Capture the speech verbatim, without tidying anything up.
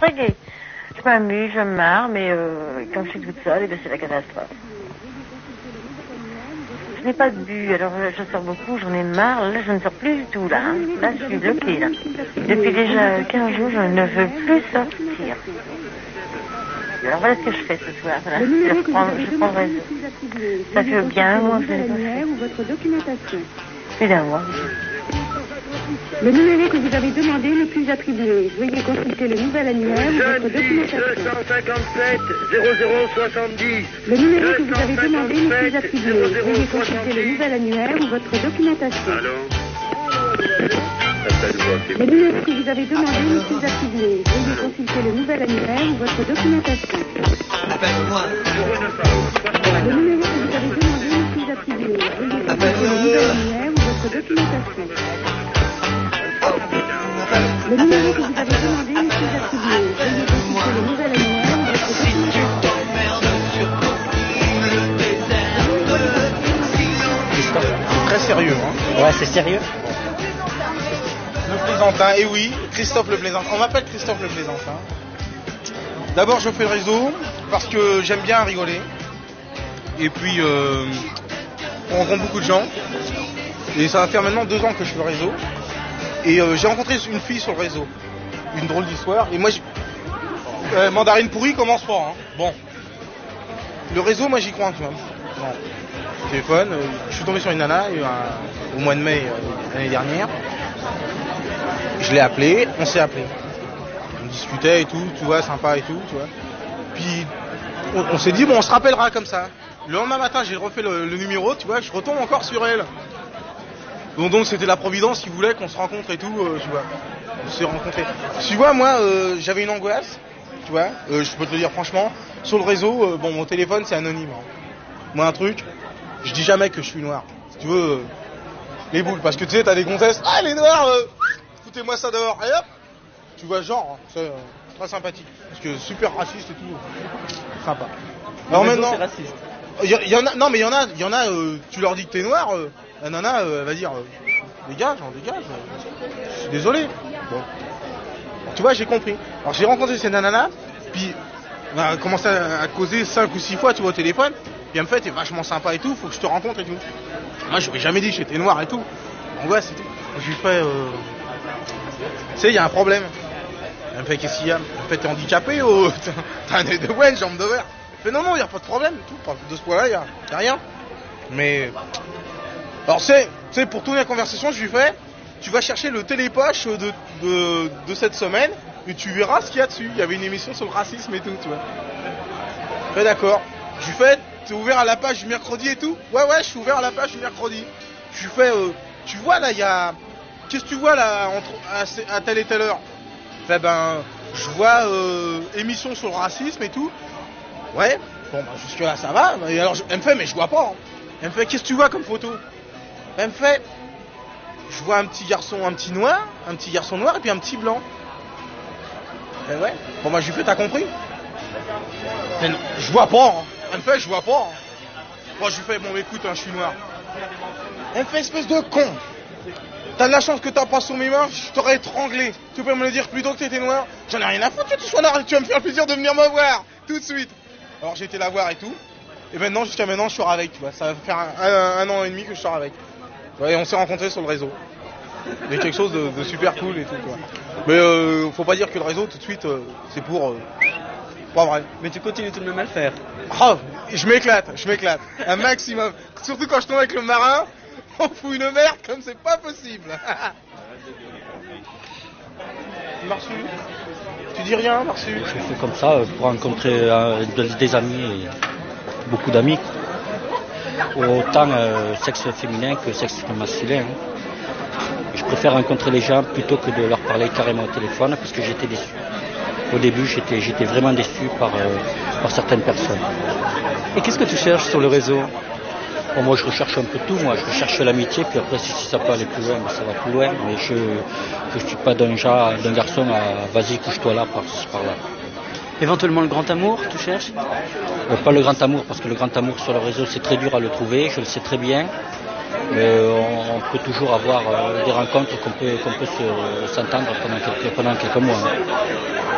très gai. Je m'amuse, je me marre, mais euh, quand je suis toute seule, eh bien, c'est la catastrophe. Je n'ai pas de but, alors je sors beaucoup, j'en ai marre. Là, je ne sors plus du tout, là. Hein. Là, je suis bloquée, là. Depuis déjà quinze jours, je ne veux plus sortir. Alors voilà ce que je fais ce soir. Voilà. Je prends, je prends le réseau. Ça fait bien un mois que je l'ai pas fait. Plus d'un mois. Le numéro que vous avez demandé n'est plus attribué. Veuillez consulter le nouvel annuaire ou votre documentation. deux cent cinquante-sept zéro zéro soixante-dix. Le numéro que vous avez demandé n'est plus attribué. Veuillez consulter le nouvel annuaire ou votre documentation. Allô? Le numéro que vous avez demandé n'est plus attribué. Veuillez consulter le nouvel annuaire ou votre documentation. Appelle-moi. Le numéro que vous avez demandé n'est plus attribué. Veuillez consulter le nouvel annuaire ou votre documentation. Le numéro que vous avez demandé n'est plus attribué. Veuillez consulter le nouvel annuaire ou votre documentation. C'est très sérieux, hein. Ouais, c'est sérieux. Le Plaisantin, et oui, Christophe le Plaisantin. On m'appelle Christophe le Plaisantin. D'abord, je fais le réseau parce que j'aime bien rigoler. Et puis, euh, on rencontre beaucoup de gens. Et ça va faire maintenant deux ans que je fais le réseau. Et euh, j'ai rencontré une fille sur le réseau. Une drôle d'histoire. Et moi, je... euh, mandarine pourrie commence fort. Hein. Bon. Le réseau, moi, j'y crois quand même. Bon. Téléphone, euh, je suis tombé sur une nana euh, au mois de mai euh, l'année dernière. Je l'ai appelé, on s'est appelé. On discutait et tout, tu vois, sympa et tout, tu vois. Puis on, on s'est dit, bon, on se rappellera comme ça. Le lendemain matin, j'ai refait le, le numéro, tu vois, je retombe encore sur elle. Donc donc c'était la Providence qui voulait qu'on se rencontre et tout, euh, tu vois. On s'est rencontrés. Tu vois, moi, euh, j'avais une angoisse, tu vois, euh, je peux te le dire franchement. Sur le réseau, euh, bon, mon téléphone, c'est anonyme. Hein. Moi, un truc, je dis jamais que je suis noir. Si tu veux, euh, les boules, parce que tu sais, t'as des gonzesses, ah, les noirs, euh, foutez-moi ça dehors, et hop, tu vois, genre, c'est euh, très sympathique. Parce que super raciste et tout, sympa. Alors le maintenant, c'est raciste. il y, y en a, non mais il y en a, il y en a, euh, tu leur dis que t'es noir, euh, la nana, euh, elle va dire, euh, dégage, hein, dégage, euh, je suis désolé. Bon. Tu vois, j'ai compris. Alors j'ai rencontré cette nana, puis on a commencé à, à causer cinq ou six fois, tu vois, au téléphone. Puis elle me fait, t'es vachement sympa et tout, faut que je te rencontre et tout. Moi, je lui ai jamais dit que j'étais noir et tout. Angoisse et tout. Je lui fais, euh... tu sais, il y a un problème. Elle me fait, qu'est-ce qu'il y a? Elle me fait, t'es handicapé ou t'as un œil de ouais, une jambe de verre? Elle fait, non, non, il n'y a pas de problème et tout. De ce point-là, il n'y a, y a rien. Mais, alors, c'est, tu sais, pour tourner la conversation, je lui fais, tu vas chercher le télépoche de, de, de cette semaine et tu verras ce qu'il y a dessus. Il y avait une émission sur le racisme et tout, tu vois. Je fais, d'accord. Je lui fais, t'es ouvert à la page du mercredi et tout? Ouais, ouais, je suis ouvert à la page du mercredi. Je lui fais, euh, tu vois là, il y a... Qu'est-ce que tu vois là, entre, à, à telle et telle heure? Fait, ben, je vois euh, émission sur le racisme et tout. Ouais, bon, bah, jusque là, ça va. Et alors, je, elle me fait, mais je vois pas. Hein. Elle me fait, qu'est-ce que tu vois comme photo? Elle me fait, je vois un petit garçon, un petit noir, un petit garçon noir et puis un petit blanc. Et ouais, bon, bah, je lui fais, t'as compris? Mais non, je vois pas. Hein. Elle me fait, je vois pas. Hein. Moi, je lui fais, bon, écoute, hein, je suis noir. Elle me fait, espèce de con. T'as de la chance que t'as pas sur mes mains, je t'aurais étranglé. Tu peux me le dire plus tôt que t'étais noir? J'en ai rien à foutre que tu sois noir, tu vas me faire le plaisir de venir me voir, tout de suite. Alors j'ai été la voir et tout. Et maintenant, jusqu'à maintenant, je sors avec, tu vois. Ça va faire un, un, un an et demi que je sors avec. Ouais, et on s'est rencontrés sur le réseau. Il y a quelque chose de, de super cool et tout, tu vois. Mais euh, faut pas dire que le réseau, tout de suite, euh, c'est pour... Euh, pas vrai. Mais tu continues tout de même à le faire. Oh, je m'éclate, je m'éclate. Un maximum. Surtout quand je tombe avec le marin, on fout une merde comme c'est pas possible. Marsu, tu dis rien, Marsu? Je fais comme ça pour rencontrer euh, des amis, et beaucoup d'amis. Autant euh, sexe féminin que sexe masculin. Je préfère rencontrer les gens plutôt que de leur parler carrément au téléphone parce que j'étais déçu. Au début, j'étais, j'étais vraiment déçu par, euh, par certaines personnes. Et qu'est-ce que tu cherches sur le réseau? Bon, moi, je recherche un peu tout. Moi, je recherche l'amitié, puis après, si, si ça peut aller plus loin, ben, ça va plus loin. Mais je ne suis pas d'un, genre, d'un garçon à vas-y, couche-toi là, par, par là. Éventuellement le grand amour, tu cherches? euh, Pas le grand amour, parce que le grand amour sur le réseau, c'est très dur à le trouver, je le sais très bien. Mais on, on peut toujours avoir euh, des rencontres qu'on peut, qu'on peut se, s'entendre pendant quelques, pendant quelques mois.